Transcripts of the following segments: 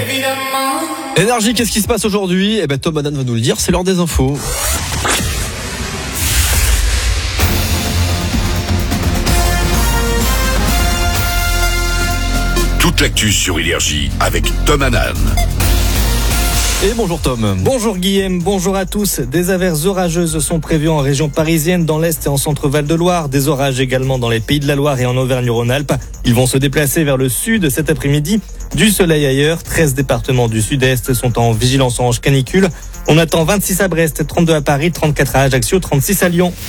Énergie, qu'est-ce qui se passe aujourd'hui ? Tom Hanan va nous le dire, c'est l'heure des infos. Toute l'actu sur Énergie avec Tom Hanan. Et bonjour Tom. Bonjour Guillaume, bonjour à tous. Des averses orageuses sont prévues en région parisienne, dans l'Est et en centre Val-de-Loire. Des orages également dans les Pays de la Loire et en Auvergne-Rhône-Alpes. Ils vont se déplacer vers le sud cet après-midi. Du soleil ailleurs, 13 départements du sud-est sont en vigilance orange canicule. On attend 26 à Brest, 32 à Paris, 34 à Ajaccio, 36 à Lyon.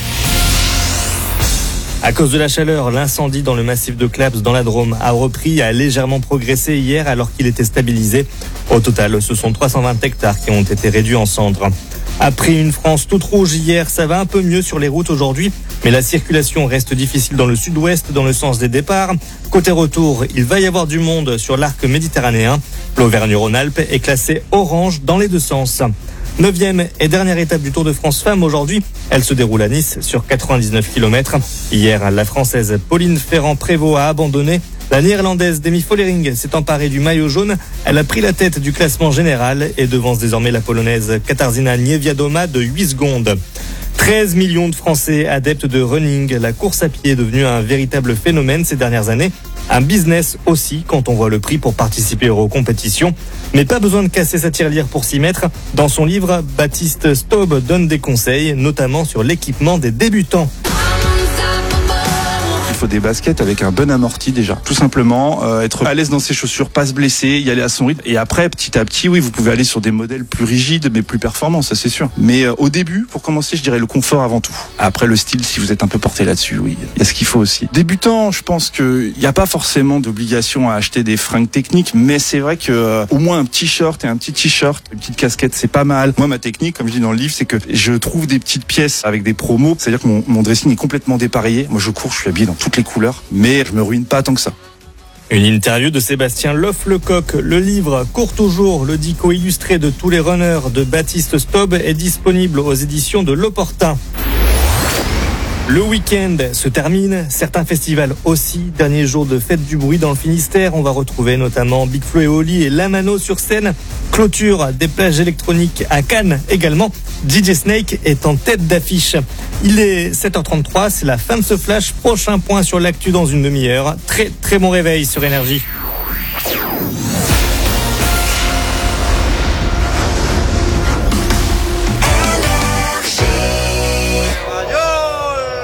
À cause de la chaleur, l'incendie dans le massif de Claps dans la Drôme a repris et a légèrement progressé hier alors qu'il était stabilisé. Au total, ce sont 320 hectares qui ont été réduits en cendres. Après une France toute rouge hier, ça va un peu mieux sur les routes aujourd'hui, mais la circulation reste difficile dans le sud-ouest dans le sens des départs. Côté retour, il va y avoir du monde sur l'arc méditerranéen. L'Auvergne-Rhône-Alpes est classée orange dans les deux sens. 9e et dernière étape du Tour de France Femmes aujourd'hui. Elle se déroule à Nice sur 99 km. Hier, la Française Pauline Ferrand-Prévot a abandonné. La Néerlandaise Demi Follering s'est emparée du maillot jaune. Elle a pris la tête du classement général et devance désormais la Polonaise Katarzyna Niewiadoma de 8 secondes. 13 millions de Français adeptes de running. La course à pied est devenue un véritable phénomène ces dernières années. Un business aussi quand on voit le prix pour participer aux compétitions. Mais pas besoin de casser sa tirelire pour s'y mettre. Dans son livre, Baptiste Staub donne des conseils, notamment sur l'équipement des débutants. Il faut des baskets avec un bon amorti déjà. Tout simplement, être à l'aise dans ses chaussures, pas se blesser, y aller à son rythme. Et après, petit à petit, oui, vous pouvez aller sur des modèles plus rigides, mais plus performants, ça c'est sûr. Mais au début, pour commencer, je dirais le confort avant tout. Après, le style, si vous êtes un peu porté là-dessus, oui, il y a ce qu'il faut aussi. Débutant, je pense qu'il n'y a pas forcément d'obligation à acheter des fringues techniques, mais c'est vrai que au moins un petit short et un petit t-shirt, une petite casquette, c'est pas mal. Moi, ma technique, comme je dis dans le livre, c'est que je trouve des petites pièces avec des promos. C'est-à-dire que mon dressing est complètement dépareillé. Moi, je cours, je suis habillé dans toutes les couleurs, mais je me ruine pas tant que ça. Une interview de Sébastien Loff-Lecoq. Le livre Cours toujours, le dico illustré de tous les runners de Baptiste Staub est disponible aux éditions de L'Opportun. Le week-end se termine, certains festivals aussi. Dernier jour de fête du bruit dans le Finistère. On va retrouver notamment Big Flo et Oli et Lamano sur scène. Clôture des plages électroniques à Cannes également. DJ Snake est en tête d'affiche. Il est 7h33, c'est la fin de ce flash. Prochain point sur l'actu dans une demi-heure. Très très bon réveil sur Énergie.